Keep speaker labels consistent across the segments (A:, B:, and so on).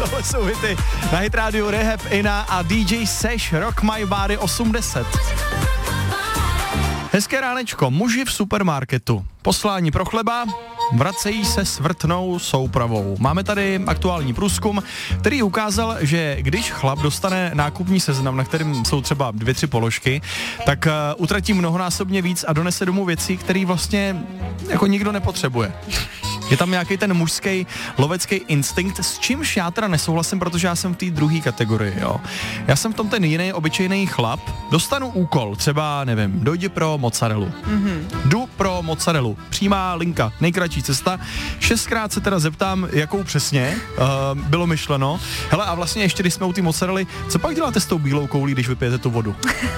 A: Tohle jsou hity na Hit Radio Rehab, Ina a DJ Seš, Rock My Body 80. Hezké ránečko, muži v supermarketu. Poslání pro chleba, vracejí se s vrtnou soupravou. Máme tady aktuální průzkum, který ukázal, že když chlap dostane nákupní seznam, na kterém jsou třeba 2-3 položky, tak utratí mnohonásobně víc a donese domů věcí, které vlastně jako nikdo nepotřebuje. Je tam nějaký ten mužský lovecký instinkt, s čímž já teda nesouhlasím, protože já jsem v té druhé kategorii, jo. Já jsem v tom ten jiný obyčejný chlap, dostanu úkol, třeba, nevím, dojdi pro mozzarellu. Jdu pro mozzarellu, přímá linka, nejkratší cesta, 6krát se teda zeptám, jakou přesně bylo myšleno. Hele, a vlastně ještě, když jsme u té mozzarelly, co pak děláte s tou bílou koulí, když vypijete tu vodu?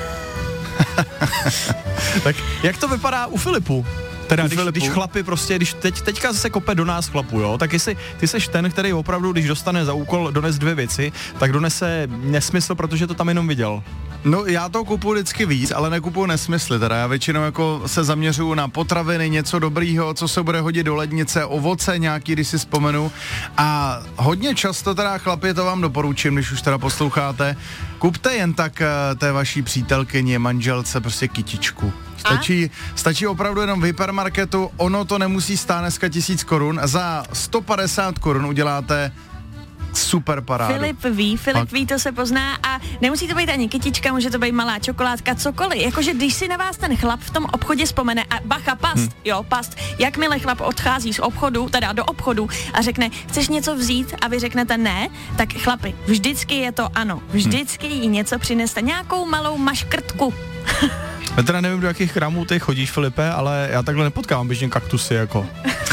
A: Tak jak to vypadá u Filipu? Teda když chlapi prostě, když teďka se kope do nás chlapu, jo, tak jestli ty seš ten, který opravdu, když dostane za úkol dones 2 věci, tak donese nesmysl, protože to tam jenom viděl.
B: No já to kupuji vždycky víc, ale nekupuji nesmysly, teda já většinou jako se zaměřuju na potraviny, něco dobrýho, co se bude hodit do lednice, ovoce nějaký, když si vzpomenu, a hodně často teda chlapi, to vám doporučím, když už teda posloucháte, kupte jen tak té vaší přítelkyni, manželce prostě kytičku. Stačí opravdu jenom v hypermarketu, ono to nemusí stát dneska 1000 korun, za 150 korun uděláte super parádu.
C: Filip ví, to se pozná a nemusí to být ani kytička, může to být malá čokoládka, cokoliv. Jakože když si na vás ten chlap v tom obchodě vzpomene a bacha, past, jakmile chlap odchází z obchodu, teda do obchodu a řekne, chceš něco vzít a vy řeknete ne, tak chlapi, vždycky je to ano, vždycky jí něco přineste, nějakou malou maškrtku.
A: Já teda nevím, do jakých krámů ty chodíš, Filipe, ale já takhle nepotkávám běžně kaktusy, jako.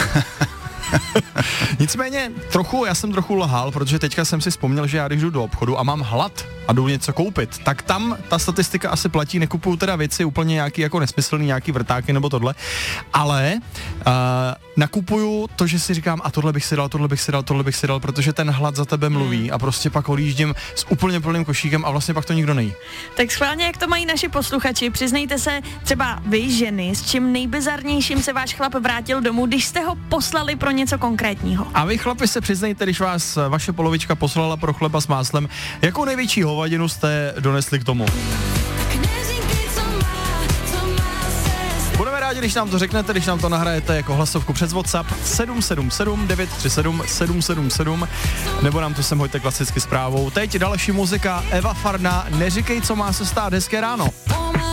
A: Nicméně, já jsem trochu lhal, protože teďka jsem si vzpomněl, že já když jdu do obchodu a mám hlad a jdu něco koupit, tak tam ta statistika asi platí, nekupuju teda věci úplně nějaký jako nesmyslný, nějaký vrtáky nebo tohle, ale nakupuju to, že si říkám, a tohle bych si dal, protože ten hlad za tebe mluví a prostě pak odjíždím s úplně plným košíkem a vlastně pak to nikdo nejí.
C: Tak schválně, jak to mají naši posluchači, přiznejte se třeba vy, ženy, s čím nejbizarnějším se váš chlap vrátil domů, když jste ho poslali pro něco konkrétního.
A: A vy chlapi se přiznejte, když vás vaše polovička poslala pro chleba s máslem, jakou největší hovadinu jste donesli k tomu. Budeme rádi, když nám to řeknete, když nám to nahrajete jako hlasovku přes WhatsApp 777 937 777 nebo nám to sem hoďte klasicky zprávou. Teď další muzika, Eva Farna, Neříkej, co má se stát. Hezké ráno.